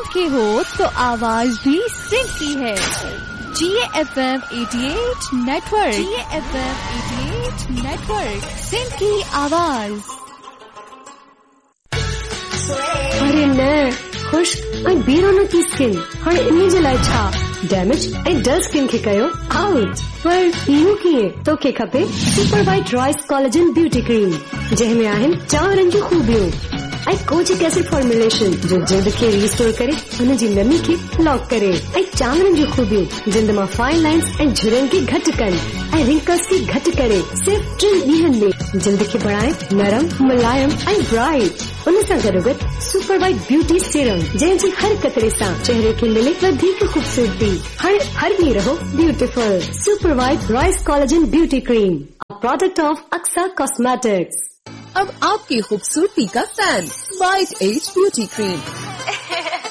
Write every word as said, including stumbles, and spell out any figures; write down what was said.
सिंध के हो तो आवाज भी सिंध की है। जी एफ एम अठासी नेटवर्क, जी एफ एम अठासी नेटवर्क, सिंध की आवाज। अरे न खुश्क ऐं बीरोनकी स्किन हाणे इन जे लाइ छा डैमेज ऐं डल स्किन खे कयो आउट। पर इहो कीअं? तोखे खपे super white rice collagen beauty cream जंहिं में आहिनि चांवरनि जूं खूबियूं ऐं कोजिक एसिड फॉर्मुलेशन जो जिल्द खे रिस्टोर करे हुन जी नमी खे लॉक करे ऐं चांवरनि जूं खूबियूं जिल्द मां फाइन लाइन्स ऐं झुरियुनि खे घटि कनि ऐं रिंकल्स खे घटि करे सिर्फ़ टिनि ॾींहनि में जिल्द खे बणाए नरम मुलायम ऐं ब्राइट। उन सां गॾोगॾु सुपर वाइट ब्यूटी सीरम जंहिंजी हर कतरे सां चेहरे खे मिले वधीक खूबसूरती। हाणे हर ॾींहुं रहो beautiful. Super white rice collagen beauty cream, product of Aqsa cosmetics. अब आपकी खूबसूरती का fan white as beauty cream.